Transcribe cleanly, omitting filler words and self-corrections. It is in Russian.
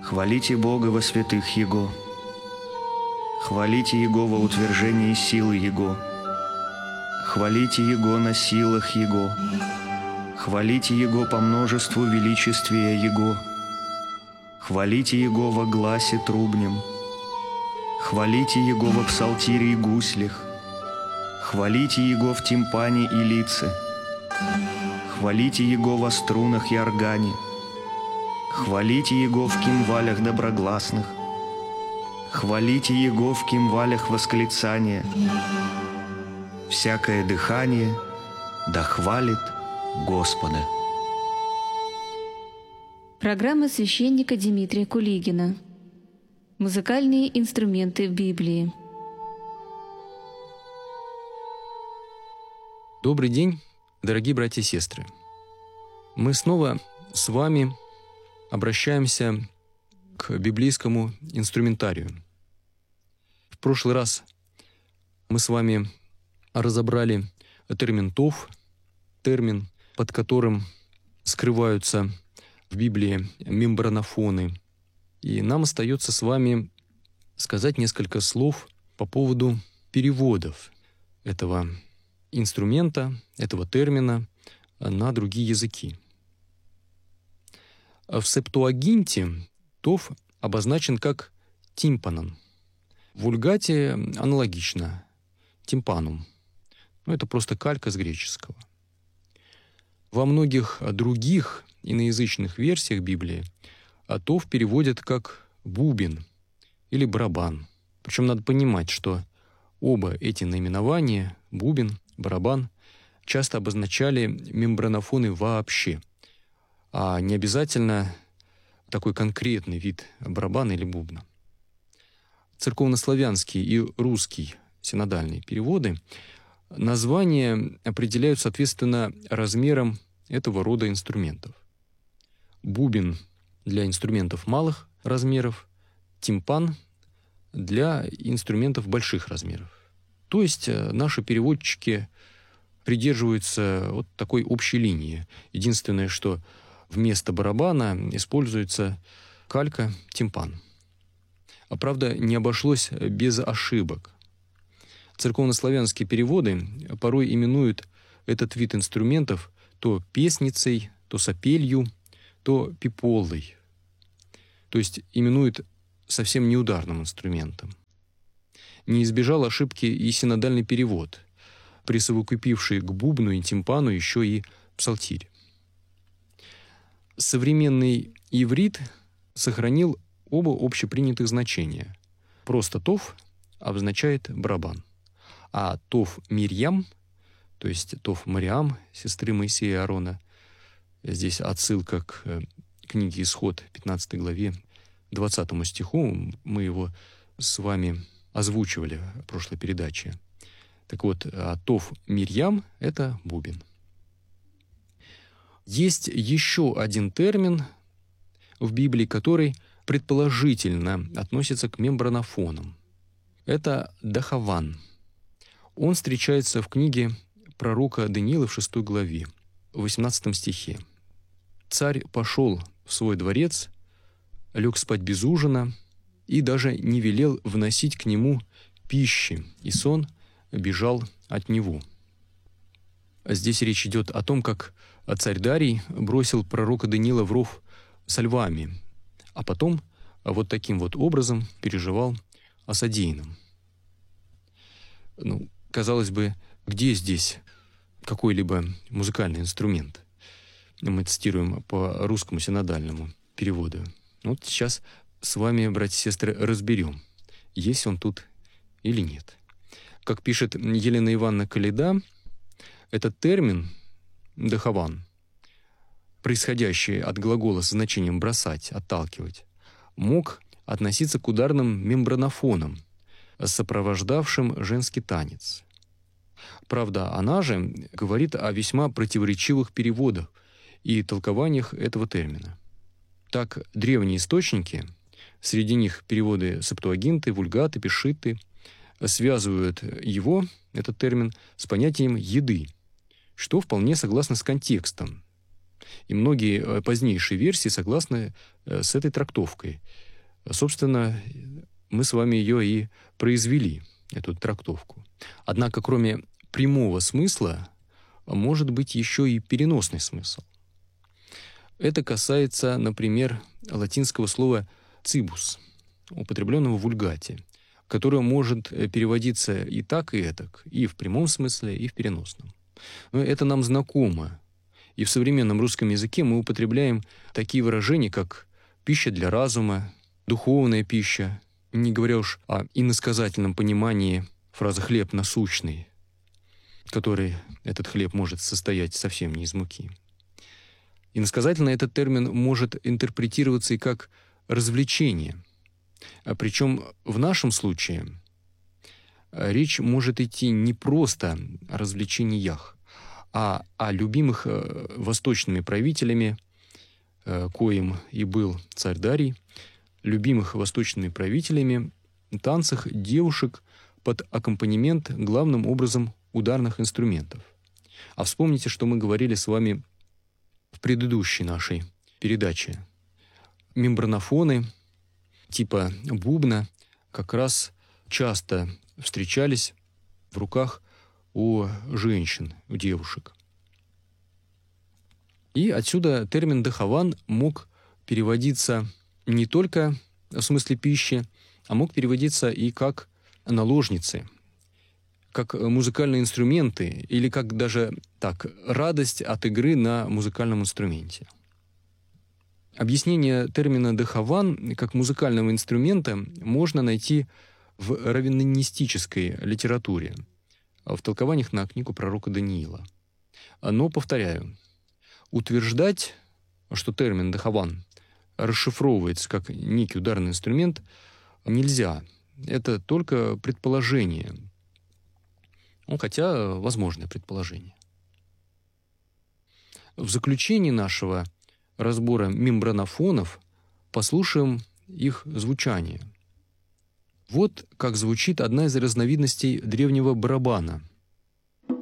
Хвалите Бога во святых Его. Хвалите Его во утверждении силы Его. Хвалите Его на силах Его. Хвалите Его по множеству величествия Его. Хвалите Его во гласе трубнем. Хвалите Его во псалтире и гуслях. Хвалите Его в тимпане и лице. Хвалите Его во струнах и органе. Хвалите Его в кимвалях доброгласных. Хвалите Его в кимвалях восклицания. Всякое дыхание да хвалит Господа. Программа священника Дмитрия Кулигина. Музыкальные инструменты в Библии. Добрый день, дорогие братья и сестры. Мы снова с вами обращаемся к библейскому инструментарию. В прошлый раз мы с вами разобрали термин «тов», термин, под которым скрываются в Библии мембранофоны. И нам остается с вами сказать несколько слов по поводу переводов этого инструмента, этого термина на другие языки. В Септуагинте «тов» обозначен как «тимпанон». В Вульгате аналогично «тимпанум». Это просто калька с греческого. Во многих других иноязычных версиях Библии «тов» переводят как «бубен» или «барабан». Причем надо понимать, что оба эти наименования — бубен, барабан — часто обозначали мембранофоны вообще, а не обязательно такой конкретный вид барабана или бубна. Церковнославянский и русский синодальные переводы названия определяют соответственно размерам этого рода инструментов. Бубен для инструментов малых размеров, тимпан для инструментов больших размеров. То есть наши переводчики придерживаются вот такой общей линии. Единственное, что вместо барабана используется калька, тимпан. А правда, не обошлось без ошибок. Церковнославянские переводы порой именуют этот вид инструментов то песницей, то сапелью, то пиполой. То есть именуют совсем неударным инструментом. Не избежал ошибки и синодальный перевод, присовокупивший к бубну и тимпану еще и псалтирь. Современный иврит сохранил оба общепринятых значения. Просто «тов» обозначает барабан, а «тов Мирьям», то есть «тов Мариам», сестры Моисея и Аарона, здесь отсылка к книге «Исход», 15 главе, 20 стиху, мы его с вами озвучивали в прошлой передаче. Так вот, «тов Мирьям» — это бубен. Есть еще один термин в Библии, который предположительно относится к мембранофонам. Это дахаван. Он встречается в книге пророка Даниила в 6 главе, в 18 стихе. «Царь пошел в свой дворец, лег спать без ужина и даже не велел вносить к нему пищи, и сон бежал от него». Здесь речь идет о том, как царь Дарий бросил пророка Даниила в ров со львами, а потом вот таким вот образом переживал о содеянном. Казалось бы, где здесь какой-либо музыкальный инструмент? Мы цитируем по русскому синодальному переводу. Вот сейчас с вами, братья и сестры, разберем, есть он тут или нет. Как пишет Елена Ивановна Каледа, этот термин «дахаван», происходящий от глагола со значением «бросать», «отталкивать», мог относиться к ударным мембранофонам, сопровождавшим женский танец. Правда, она же говорит о весьма противоречивых переводах и толкованиях этого термина. Так, древние источники, среди них переводы Септуагинты, Вульгаты, Пешиты, связывают его, этот термин, с понятием «еды», что вполне согласно с контекстом. И многие позднейшие версии согласны с этой трактовкой. Собственно, мы с вами ее и произвели, эту трактовку. Однако, кроме прямого смысла, может быть еще и переносный смысл. Это касается, например, латинского слова «цибус», употребленного в вульгате, которое может переводиться и так, и этак, и в прямом смысле, и в переносном. Но это нам знакомо. И в современном русском языке мы употребляем такие выражения, как «пища для разума», «духовная пища», не говоря уж о иносказательном понимании фразы «хлеб насущный», который этот хлеб может состоять совсем не из муки. Иносказательно этот термин может интерпретироваться и как развлечение. Причем в нашем случае речь может идти не просто о развлечениях, а о любимых восточными правителями, коим и был царь Дарий, любимых восточными правителями танцах девушек под аккомпанемент главным образом ударных инструментов. А вспомните, что мы говорили с вами в предыдущей нашей передаче. Мембранофоны типа бубна как раз часто встречались в руках у женщин, у девушек. И отсюда термин «дахаван» мог переводиться не только в смысле пищи, а мог переводиться и как наложницы, как музыкальные инструменты или как даже так, радость от игры на музыкальном инструменте. Объяснение термина «дахаван» как музыкального инструмента можно найти в раввинистической литературе, в толкованиях на книгу пророка Даниила. Но, повторяю, утверждать, что термин «дахаван» расшифровывается как некий ударный инструмент, нельзя. Это только предположение. Хотя возможное предположение. В заключении нашего разбора мембранофонов послушаем их звучание. Вот как звучит одна из разновидностей древнего барабана,